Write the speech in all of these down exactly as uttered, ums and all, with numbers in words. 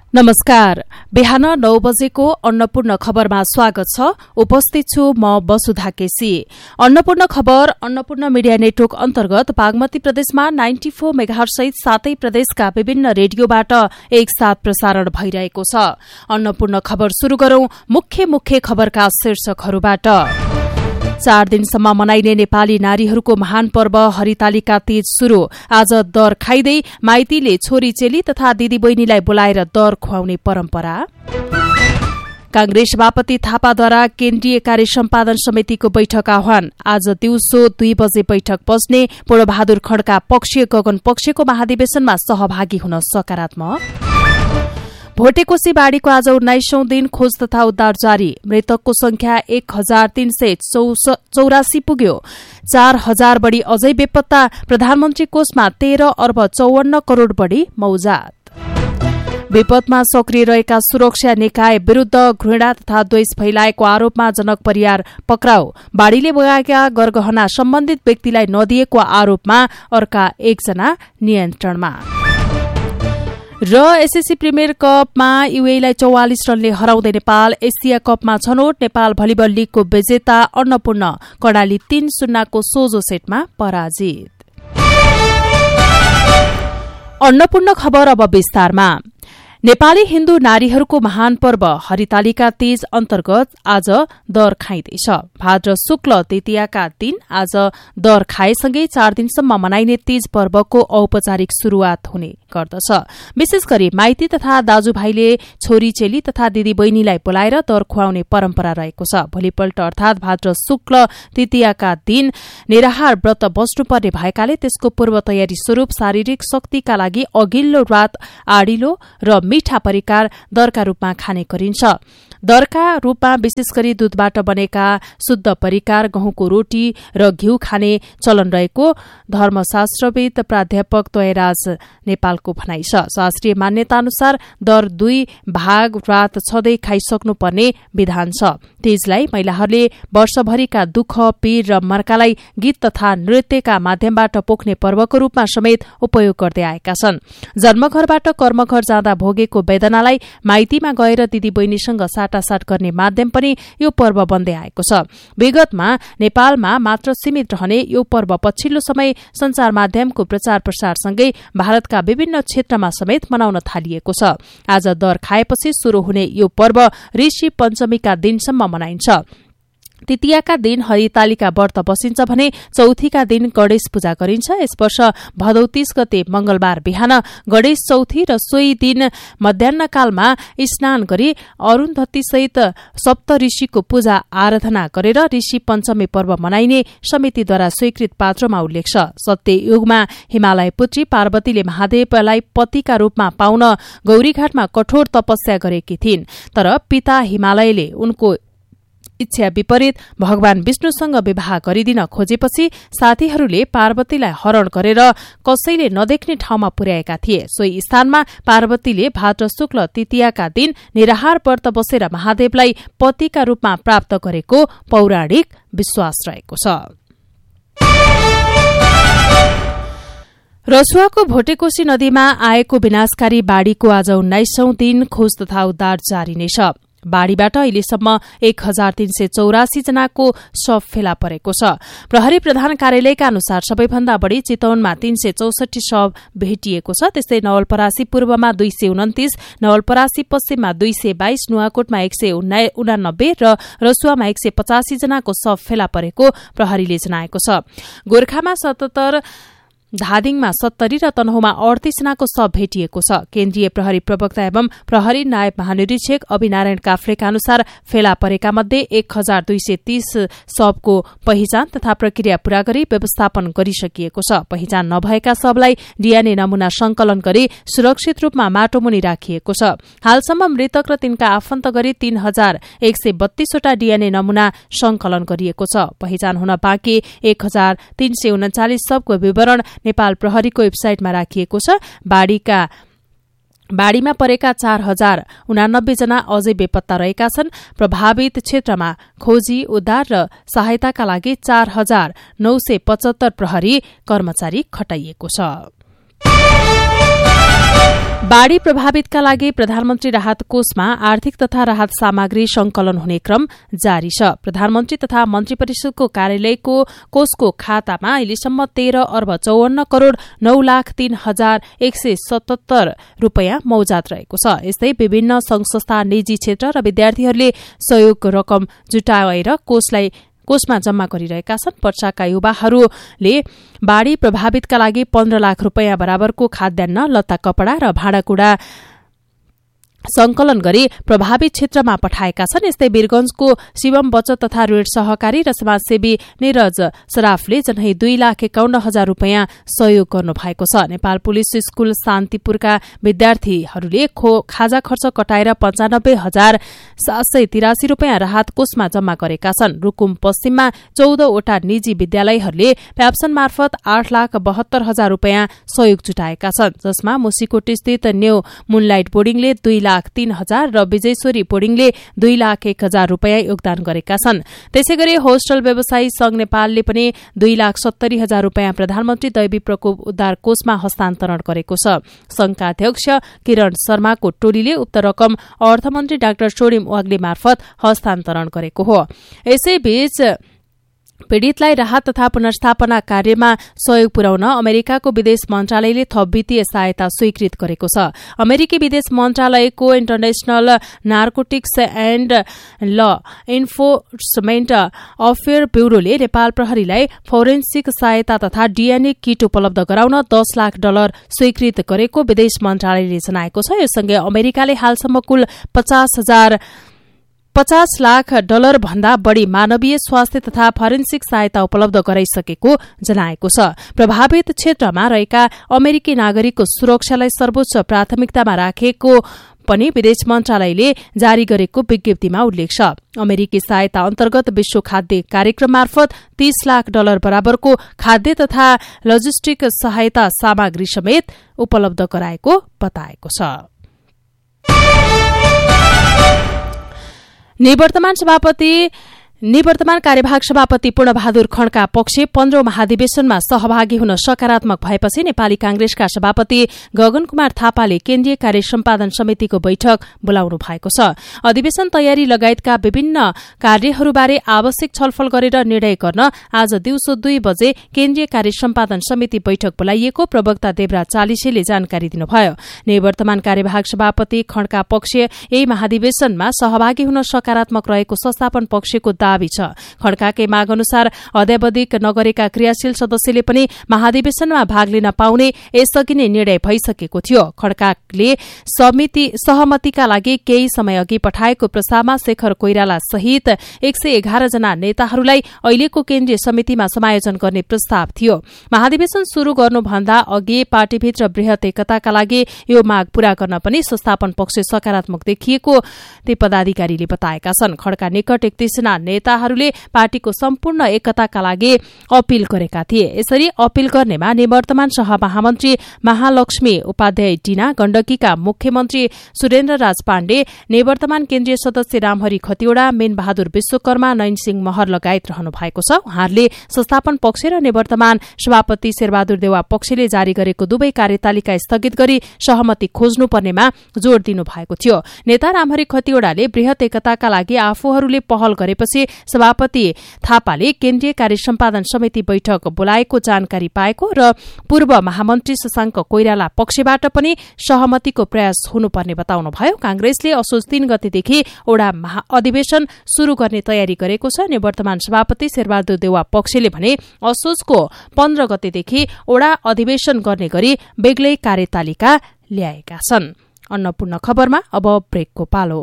नमस्कार। बिहान नौ बजेको अन्नपूर्ण खबरमा स्वागत छ। उपस्थित छु म वसुधा केसी। अन्नपूर्ण खबर अन्नपूर्ण मिडिया नेटवर्क अन्तर्गत बागमती प्रदेशमा नाइन्टी फोर मेगाहर्ज सहित सातै प्रदेशका विभिन्न रेडियोबाट एकसाथ प्रसारण भइरहेको छ। अन्नपूर्ण खबर शुरू गरौं मुख्य मुख्य खबरका शीर्षकहरूबाट। चार दिनसम्म मनाइने नेपाली नारीहरूको महान पर्व हरितालिका तीज शुरू। आज दर खाइदै माइतीले छोरी चेली तथा दिदीबहिनीलाई बोलाएर दर खुवाउने परम्परा। कांग्रेस सभापति थापाद्वारा केन्द्रीय कार्य सम्पादन समितिको बैठक आह्वान। आज दिउँसो दुई बजे बैठक बस्ने। पूर्णबहादुर खड्का पक्षीय गगन पक्षको महाधिवेशनमा सहभागी हुन सकारात्मक। भोटेकोशी बाढ़ीको आज उन्नाइसौं दिन खोज तथा उद्धार जारी। मृतकको संख्या एक हजार तीन सय चौरासी पुग्यो। चार हजार बढ़ी अझै बेपत्ता। प्रधानमन्त्री कोषमा तेह्र अर्ब चौवन्न करोड़ बढ़ी मौजात। विपदमा सक्रिय रहेका सुरक्षा निकाय विरूद्ध घृणा तथा द्वेष फैलाएको आरोपमा जनक परियार पक्राउ। बाढ़ीले बगाएका गरगहना सम्बन्धित व्यक्तिलाई नदिएको आरोपमा अर्का एकजना नियन्त्रणमा। र एसएससी प्रिमियर कपमा युएलाई चौवालिस रनले हराउँदै नेपाल एसिया कपमा छनौट। नेपाल भलिबल लीगको विजेता अन्नपूर्ण कर्णाली तीन शून्यको सोझो सेटमा पराजित। अन्नपूर्ण खबर अब विस्तारमा। नेपाली हिन्दू नारीहरूको महान पर्व हरितालिका तीज अन्तर्गत आज दर खाइँदैछ। भाद्र शुक्ल तृतीयाका दिन आज दर खाएसँगै चार दिनसम्म मनाइने तीज पर्वको औपचारिक शुरूआत हुने गर्दछ। विशेष गरी माइती तथा दाजुभाइले छोरी चेली तथा दिदीबहिनीलाई बोलाएर दर खुवाउने परम्परा रहेको छ। भोलिपल्ट अर्थात भाद्र शुक्ल तृतीयाका दिन निराहार व्रत बस्नुपर्ने भएकाले त्यसको पूर्व तयारी स्वरूप शारीरिक शक्तिका लागि अघिल्लो रात आडिलो र मीठा परिकार दरका रूपमा खाने गरिन्छ। दरका रूपमा विशेष गरी दूधबाट बनेका शुद्ध परिकार, गहुँको रोटी र घिउ खाने चलन रहेको धर्मशास्त्रविद प्राध्यापक तयराज नेपालको भनाइ छ। शास्त्रीय मान्यता अनुसार दर दुई भाग रात छँदै खाइसक्नुपर्ने विधान छ। तीजलाई महिलाहरूले वर्षभरिका दुःख पीर र मर्कालाई गीत तथा नृत्यका माध्यमबाट पोख्ने पर्वको रूपमा समेत उपयोग गर्दै आएका छन्। जन्मघरबाट कर्मघर जाँदा भोगेको वेदनालाई माइतीमा गएर दिदीबहिनीसँग साटासाट गर्ने माध्यम पनि यो पर्व बन्दै आएको छ। विगतमा नेपालमा मात्र सीमित रहने यो पर्व पछिल्लो समय संचार माध्यमको प्रचार प्रसारसँगै भारतका विभिन्न क्षेत्रमा समेत मनाउन थालिएको छ। आज दर खाएपछि शुरू हुने यो पर्व ऋषि पञ्चमीका दिनसम्म मनाइन्छ। तृतीयाका दिन हरितालिका व्रत बसिन्छ भने चौथीका दिन गणेश पूजा गरिन्छ। यस वर्ष भदौ तीस गते मंगलबार बिहान गणेश चौथी र सोही दिन मध्याह्नकालमा स्नान गरी अरून्धती सहित सप्त ऋषिको पूजा आराधना गरेर ऋषि पञ्चमी पर्व मनाइने समितिद्वारा स्वीकृत पात्रमा उल्लेख छ। सत्य युगमा हिमालय पुत्री पार्वतीले महादेवलाई पतिका रूपमा पाउन गौरीघाटमा कठोर तपस्या गरेकी थिइन्। तर पिता हिमालयले उनको इच्छा विपरीत भगवान विष्णुसँग विवाह गरिदिन खोजेपछि साथीहरूले पार्वतीलाई हरण गरेर कसैले नदेख्ने ठाउँमा पुर्याएका थिए। सोही स्थानमा पार्वतीले भाद्र शुक्ल तृतीयाका दिन निराहार व्रत बसेर महादेवलाई पतिका रूपमा प्राप्त गरेको पौराणिक विश्वास रहेको छ। रसुवाको भोटेकोशी नदीमा आएको विनाशकारी बाढ़ीको आज उन्नाइसौं दिन खोज तथा उद्धार जारी नै छ। बाढ़ीबाट अहिलेसम्म एक हजार तीन सय चौरासी जनाको शव फेला परेको छ। प्रहरी प्रधान कार्यालयका अनुसार सबैभन्दा बढ़ी चितवनमा तीन सय चौसठी शव भेटिएको छ। त्यस्तै नवलपरासी पूर्वमा दुई सय उन्तिस, नवलपरासी पश्चिममा दुई सय बाइस, नुवाकोटमा एक सय उनानब्बे र रसुवामा एक सय पचासी जनाको शव फेला परेको प्रहरीले जनाएको छ। गोर्खामा सतहत्तर, धादिङमा सत्तरी र तनहुमा अडतीस जनाको शव भेटिएको छ। केन्द्रीय प्रहरी प्रवक्ता एवं प्रहरी नायब महानिरीक्षक अभिनारायण काफ्लेका अनुसार फेला परेका मध्ये एक हजार दुई सय तीस शवको पहिचान तथा प्रक्रिया पूरा गरी व्यवस्थापन गरिसकिएको छ। पहिचान नभएका शवलाई डीएनए नमूना संकलन गरी सुरक्षित रूपमा माटोमुनि राखिएको छ। हालसम्म मृतक र तिनका आफन्त गरी तीन हजार एक सय बत्तीसवटा डीएनए नमूना संकलन गरिएको छ। पहिचान हुन बाँकी एक हजार तीन सय उन्चालिस शवको विवरण नेपाल प्रहरीको वेबसाइटमा राखिएको छ। बाढ़ीका बाढ़ीमा परेका चार हजार उनानब्बे जना अझै बेपत्ता रहेका छन्। प्रभावित क्षेत्रमा खोजी उद्धार र सहायताका लागि चार हजार नौ सय पचहत्तर प्रहरी कर्मचारी खटाइएको छ। बाढ़ी प्रभावितका लागि प्रधानमन्त्री राहत कोषमा आर्थिक तथा राहत सामग्री संकलन हुने क्रम जारी छ। प्रधानमन्त्री तथा मन्त्री परिषदको कार्यालयको कोषको खातामा अहिलेसम्म तेह्र अर्ब चौवन्न करोड़ नौ लाख तीन हजार एक सय सतहत्तर रूपियाँ मौजात रहेको छ। यस्तै विभिन्न संघ संस्था, निजी क्षेत्र र विद्यार्थीहरूले सहयोग रकम जुटाएर कोषलाई कोषमा जम्मा गरिरहेका छन्। पर्साका युवाहरूले बाढ़ी प्रभावितका लागि पन्ध्र लाख रूपियाँ बराबरको खाद्यान्न, लत्ता, कपड़ा र भाँडाकुड़ा संकलन गरी प्रभावित क्षेत्रमा पठाएका छन्। यस्तै वीरगंजको शिवम बचत तथा ऋण सहकारी र समाजसेवी निरज सराफले झनै दुई लाख एकाउन्न हजार रूपियाँ सहयोग गर्नु भएको छ। नेपाल पुलिस स्कूल शान्तिपुरका विद्यार्थीहरूले खाजा खर्च कटाएर पञ्चानब्बे हजार सात सय तिरासी रूपियाँ राहत कोषमा जम्मा गरेका छन्। रुकुम पश्चिममा चौधवटा निजी विद्यालयहरूले प्याप्सन मार्फत आठ लाख बहत्तर हजार रूपियाँ सहयोग जुटाएका छन्, जसमा मुसिकोट स्थित न्यू मुनलाइट बोर्डिङले दुई लाख तीन हजार र विजयश्वरी बोर्डिङले दुई लाख एक हजार रूपियाँ योगदान गरेका छन्। त्यसै गरी होस्टल व्यवसायी संघ नेपालले पनि दुई लाख सत्तरी हजार रूपियाँ प्रधानमन्त्री दैवी प्रकोप उद्धार कोषमा हस्तान्तरण गरेको छ। संघका अध्यक्ष किरण शर्माको टोलीले उक्त रकम अर्थमन्त्री डाक्टर सोडिम वाग्ले मार्फत हस्तान्तरण गरेको हो। यसैबीच पीड़ितलाई राहत तथा पुनर्स्थापना कार्यमा सहयोग पुर्याउन अमेरिकाको विदेश मन्त्रालयले थप वित्तीय सहायता स्वीकृत गरेको छ। अमेरिकी विदेश मन्त्रालयको इन्टरनेशनल नार्कोटिक्स एण्ड ल इन्फोर्समेन्ट अफेयर ब्यूरोले नेपाल प्रहरीलाई फोरेन्सिक सहायता तथा डीएनए किट उपलब्ध गराउन दस लाख डलर स्वीकृत गरेको विदेश मन्त्रालयले जनाएको छ। यससँगै अमेरिकाले हालसम्म कुल पचास हजार पचास लाख डलर भन्दा बढ़ी मानवीय स्वास्थ्य तथा फोरेन्सिक सहायता उपलब्ध गराइसकेको जनाएको छ। प्रभावित क्षेत्रमा रहेका अमेरिकी नागरिकको सुरक्षालाई सर्वोच्च प्राथमिकतामा राखेको पनि विदेश मन्त्रालयले जारी गरेको विज्ञप्तिमा उल्लेख छ। अमेरिकी सहायता अन्तर्गत विश्व खाद्य कार्यक्रम मार्फत तीस लाख डलर बराबरको खाद्य तथा लजिस्टिक सहायता सामग्री समेत उपलब्ध गराएको बताएको छ। निवर्तमान सभापति निवर्तमान कार्यवाहक सभापति पूर्णबहादुर खड्का पक्ष पन्ध्रौं महाधिवेशनमा सहभागी हुन सकारात्मक भएपछि नेपाली कांग्रेसका सभापति गगन कुमार थापाले केन्द्रीय कार्य सम्पादन समितिको बैठक बोलाउनु भएको छ। अधिवेशन तयारी लगायतका विभिन्न कार्यहरूबारे आवश्यक छलफल गरेर निर्णय गर्न आज दिउँसो दुई बजे केन्द्रीय कार्य सम्पादन समिति बैठक बोलाइएको प्रवक्ता देवराज चालिसेले जानकारी दिनुभयो। निवर्तमान कार्यवाहक सभापति खड्का पक्ष यही महाधिवेशनमा सहभागी हुन सकारात्मक रहेको संस्थापन पक्षको दावी छ। खड्काकै माग अनुसार अध्यावधिक नगरेका क्रियाशील सदस्यले पनि महाधिवेशनमा भाग लिन पाउने यसअघि नै निर्णय भइसकेको थियो। खड्काले समिति सहमतिका लागि केही समय अघि पठाएको प्रस्तावमा शेखर कोइराला सहित एक सय एघार जना नेताहरूलाई अहिलेको केन्द्रीय समितिमा समायोजन गर्ने प्रस्ताव थियो। महाधिवेशन शुरू गर्नुभन्दा अघि पार्टीभित्र वृहत एकताका लागि यो माग पूरा गर्न पनि संस्थापन पक्ष सकारात्मक देखिएको ती पदाधिकारीले बताएका छन्। खड्का निकट एकतीस जना नेताहरूले पार्टीको सम्पूर्ण एकताका लागि अपील गरेका थिए। यसरी अपील गर्नेमा निवर्तमान सहमहामन्त्री महालक्ष्मी उपाध्याय टीना, गण्डकीका मुख्यमन्त्री सुरेन्द्र राज पाण्डे, निवर्तमान केन्द्रीय सदस्य रामहरि खतिवड़ा, मेन बहादुर विश्वकर्मा, नयनसिंह महर लगायत रहनु भएको छ। उहाँहरूले संस्थापन पक्ष र निवर्तमान सभापति शेरबहादुर देउवा पक्षले जारी गरेको दुवै कार्यतालिका स्थगित गरी सहमति खोज्नुपर्नेमा जोड़ दिनु भएको थियो। नेता रामहरि खतिवड़ाले वृहत एकताका लागि आफूहरूले पहल गरेपछि सभापति थापाले केन्द्रीय कार्य सम्पादन समिति बैठक बोलाएको जानकारी पाएको र पूर्व महामन्त्री शशाङ्क कोइराला पक्षबाट पनि सहमतिको प्रयास हुनुपर्ने बताउनुभयो। कांग्रेसले असोज तीन गतेदेखि ओडा अधिवेशन शुरू गर्ने तयारी गरेको छ। निवर्तमान सभापति शेरबहादुर देउवा पक्षले भने असोजको पन्ध्र गतेदेखि ओडा अधिवेशन गर्ने गरी बेग्लै कार्यतालिका ल्याएका छन्। अन्नपूर्ण खबरमा अब ब्रेकको पालो।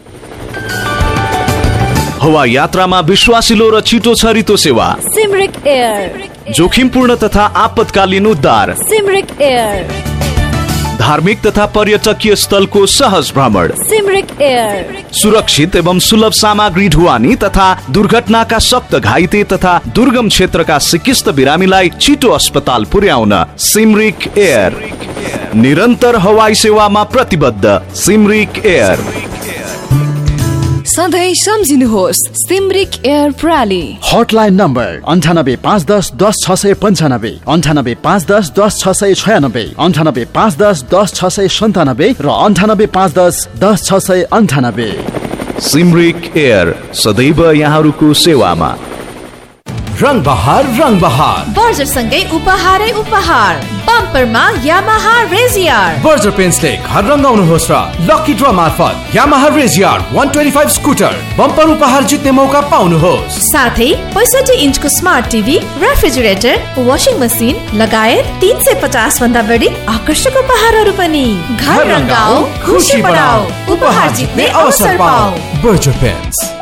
हवा यात्रामा विश्वासिलो र छिटो छरितो सेवा सिमरिक एयर, जोखिमपूर्ण तथा आपतकालीन उद्धार सिमरिक एयर, धार्मिक तथा पर्यटकीय स्थलको सहज भ्रमण सिमरिक एयर, सुरक्षित एवं सुलभ सामग्री ढुवानी तथा दुर्घटनाका सक्त घाइते तथा दुर्गम क्षेत्रका सिकिस्त बिरामीलाई छिटो अस्पताल पुर्याउन सिमरिक एयर। निरन्तर हवाई सेवामा प्रतिबद्ध सिमरिक एयर। सधैँ सम्झिनुहोस् सिमरिक एयर प्रणाली। हटलाइन नम्बर अन्ठानब्बे पाँच दस दस छ सय पन्चानब्बे, अन्ठानब्बे पाँच दस दस छ सय छयानब्बे, अन्ठानब्बे पाँच दस दस छ सय सन्तानब्बे र अन्ठानब्बे पाँच दस दस छ सय अन्ठानब्बे। सिमरिक एयर सदैव यहाँहरूको सेवामा। रङ बहार रङ बहार बर्जर सँगै उपहारै उपहार बम्परमा यामाहा रेजियर। बर्जर पेन्ट्सले घर रङ्गाउनुहोस् र लकी ड्र मार्फत यामाहा रेजियर एक सय पच्चीस स्कुटर बम्पर उपहार जित्ने मौका पाउनुहोस्। साथै पैँसठी इन्चको smart TV, refrigerator, washing machine लगायत तीन सय पचास भन्दा बढी आकर्षक उपहारहरू पनि। घर रङ्गाऊ, खुसी बढाऊ, उपहार जित्ने अवसर पाऊ। Berger paints.